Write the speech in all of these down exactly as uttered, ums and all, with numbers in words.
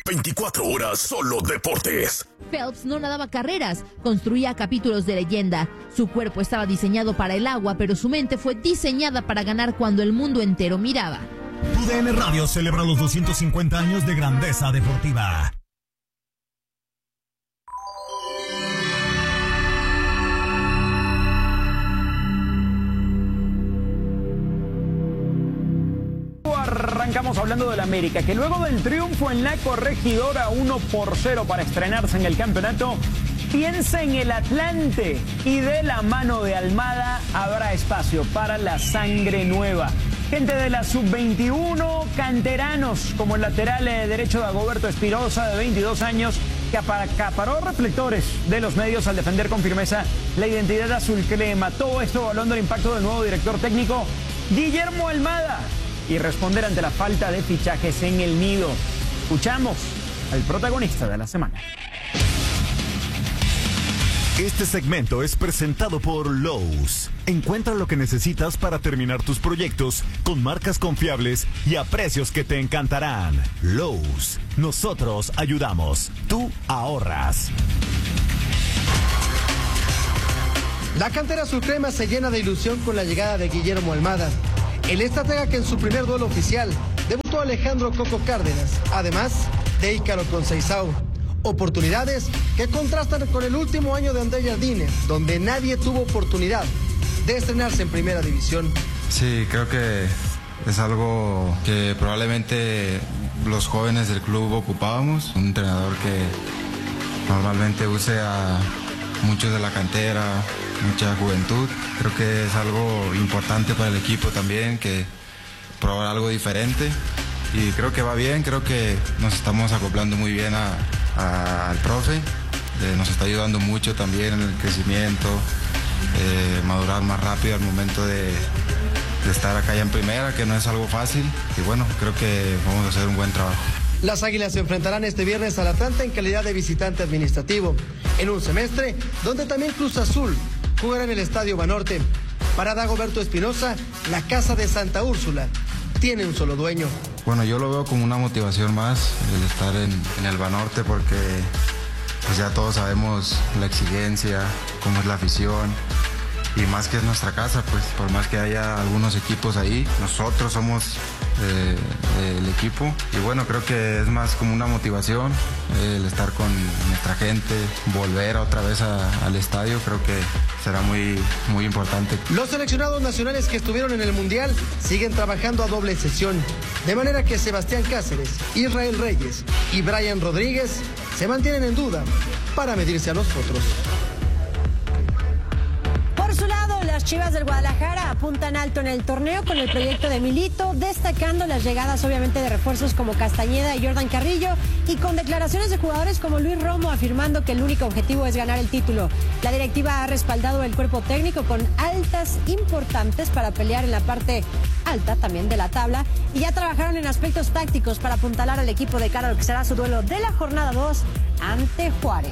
veinticuatro horas solo deportes. Phelps no nadaba carreras, construía capítulos de leyenda. Su cuerpo estaba diseñado para el agua, pero su mente fue diseñada para ganar cuando el mundo entero miraba. Tu D N Radio celebra los doscientos cincuenta años de grandeza deportiva. Arrancamos hablando del América, que luego del triunfo en la Corregidora uno por cero para estrenarse en el campeonato, piensa en el Atlante y de la mano de Almada habrá espacio para la sangre nueva. Gente de la sub veintiuno, canteranos como el lateral derecho de Dagoberto Espinosa, de veintidós años, que acaparó reflectores de los medios al defender con firmeza la identidad azul crema. Todo esto evaluando el impacto del nuevo director técnico Guillermo Almada y responder ante la falta de fichajes en el nido. Escuchamos al protagonista de la semana. Este segmento es presentado por Lowe's. Encuentra lo que necesitas para terminar tus proyectos con marcas confiables y a precios que te encantarán. Lowe's. Nosotros ayudamos. Tú ahorras. La cantera azulcrema se llena de ilusión con la llegada de Guillermo Almada, el estratega que en su primer duelo oficial debutó Alejandro Coco Cárdenas, además de Ícaro Conceizao. Oportunidades que contrastan con el último año de André Jardine, donde nadie tuvo oportunidad de estrenarse en primera división. Sí, creo que es algo que probablemente los jóvenes del club ocupábamos. Un entrenador que normalmente use a muchos de la cantera, mucha juventud. Creo que es algo importante para el equipo también, que probar algo diferente. Y creo que va bien, creo que nos estamos acoplando muy bien a, a, al profe. Eh, nos está ayudando mucho también en el crecimiento, eh, madurar más rápido al momento de, de estar acá ya en primera, que no es algo fácil. Y bueno, creo que vamos a hacer un buen trabajo. Las Águilas se enfrentarán este viernes al Atlante en calidad de visitante administrativo, en un semestre donde también Cruz Azul jugará en el Estadio Banorte. Para Dagoberto Espinosa, la casa de Santa Úrsula tiene un solo dueño. Bueno, yo lo veo como una motivación más el estar en, en el Banorte, porque pues ya todos sabemos la exigencia, cómo es la afición, y más que es nuestra casa, pues por más que haya algunos equipos ahí, nosotros somos eh, el equipo. Y bueno, creo que es más como una motivación eh, el estar con nuestra gente, volver otra vez a, al estadio, creo que será muy, muy importante. Los seleccionados nacionales que estuvieron en el Mundial siguen trabajando a doble sesión, de manera que Sebastián Cáceres, Israel Reyes y Brian Rodríguez se mantienen en duda para medirse a los otros. Por su lado, las Chivas del Guadalajara apuntan alto en el torneo con el proyecto de Milito, destacando las llegadas obviamente de refuerzos como Castañeda y Jordan Carrillo, y con declaraciones de jugadores como Luis Romo afirmando que el único objetivo es ganar el título. La directiva ha respaldado el cuerpo técnico con altas importantes para pelear en la parte alta también de la tabla, y ya trabajaron en aspectos tácticos para apuntalar al equipo de cara a lo que será su duelo de la jornada dos ante Juárez.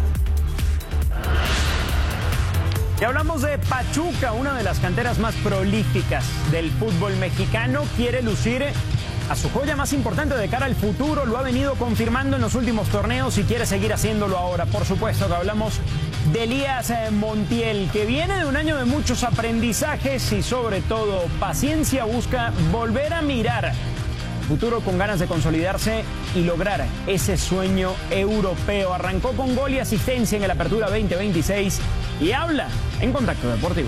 Y hablamos de Pachuca, una de las canteras más prolíficas del fútbol mexicano. Quiere lucir a su joya más importante de cara al futuro. Lo ha venido confirmando en los últimos torneos y quiere seguir haciéndolo ahora. Por supuesto que hablamos de Elías Montiel, que viene de un año de muchos aprendizajes y sobre todo paciencia. Busca volver a mirar futuro con ganas de consolidarse y lograr ese sueño europeo. Arrancó con gol y asistencia en el Apertura veinte veintiséis y habla en Contacto Deportivo.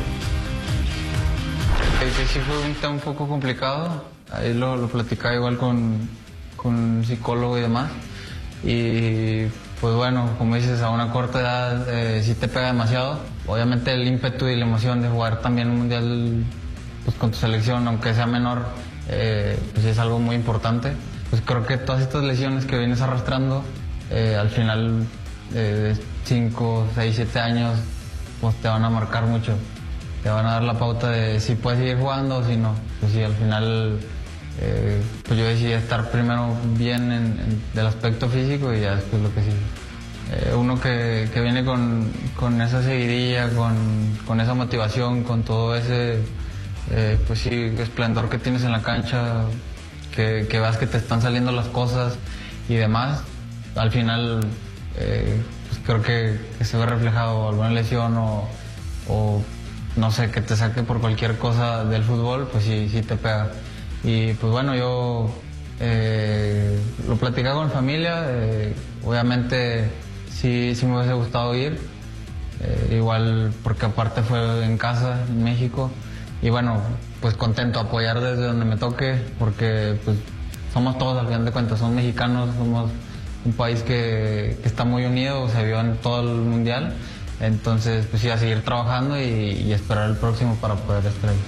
Sí, sí fue un tema un poco complicado. Ahí lo, lo platicaba igual con, con un psicólogo y demás. Y pues bueno, como dices, a una corta edad eh, sí te pega demasiado. Obviamente el ímpetu y la emoción de jugar también un mundial pues, con tu selección, aunque sea menor, eh, pues es algo muy importante. Pues creo que todas estas lesiones que vienes arrastrando, eh, al final de cinco, seis, siete años, pues te van a marcar mucho. Te van a dar la pauta de si puedes seguir jugando o si no. Pues sí, al final eh, pues yo decidí estar primero bien en, en, del aspecto físico y ya después lo que sigue. Eh, uno que, que viene con, con esa seguidilla, con, con esa motivación, con todo ese eh, pues sí, esplendor que tienes en la cancha, que, que vas que te están saliendo las cosas y demás, al final eh, pues creo que, que se ve reflejado alguna lesión o, o no sé, que te saque por cualquier cosa del fútbol, pues sí, sí te pega. Y pues bueno, yo eh, lo platicaba con familia, eh, obviamente sí, sí me hubiese gustado ir, eh, igual porque aparte fue en casa, en México, y bueno, pues contento, apoyar desde donde me toque, porque pues somos todos al final de cuentas, somos mexicanos, somos un país que, que está muy unido, se vio en todo el mundial, entonces pues sí, a seguir trabajando y, y esperar el próximo para poder estar ahí.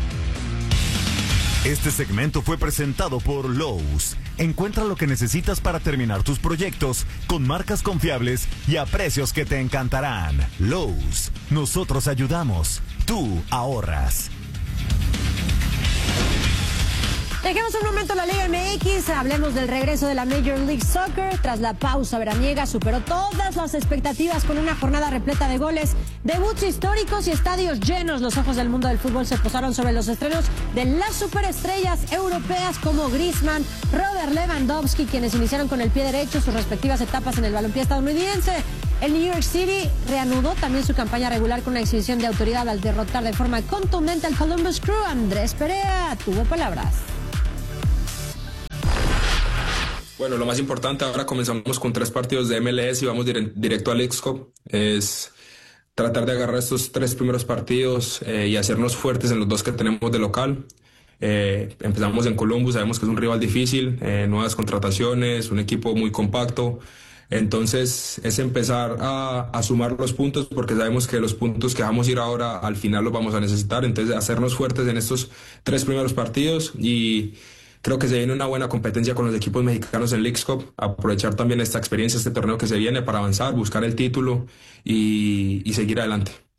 Este segmento fue presentado por Lowe's. Encuentra lo que necesitas para terminar tus proyectos con marcas confiables y a precios que te encantarán. Lowe's, nosotros ayudamos, tú ahorras. Dejemos un momento la Liga M X, hablemos del regreso de la Major League Soccer. Tras la pausa veraniega superó todas las expectativas con una jornada repleta de goles, debuts históricos y estadios llenos. Los ojos del mundo del fútbol se posaron sobre los estrenos de las superestrellas europeas como Griezmann, Robert Lewandowski, quienes iniciaron con el pie derecho sus respectivas etapas en el balompié estadounidense. El New York City reanudó también su campaña regular con una exhibición de autoridad al derrotar de forma contundente al Columbus Crew. Andrés Perea tuvo palabras. Bueno, lo más importante, ahora comenzamos con tres partidos de M L S y vamos dire- directo al Leagues Cup. Es tratar de agarrar estos tres primeros partidos eh, y hacernos fuertes en los dos que tenemos de local. Eh, empezamos en Columbus, sabemos que es un rival difícil, eh, nuevas contrataciones, un equipo muy compacto. Entonces es empezar a, a sumar los puntos, porque sabemos que los puntos que vamos a ir ahora al final los vamos a necesitar. Entonces hacernos fuertes en estos tres primeros partidos, y creo que se viene una buena competencia con los equipos mexicanos en Leagues Cup. Aprovechar también esta experiencia, este torneo que se viene para avanzar, buscar el título y, y seguir adelante.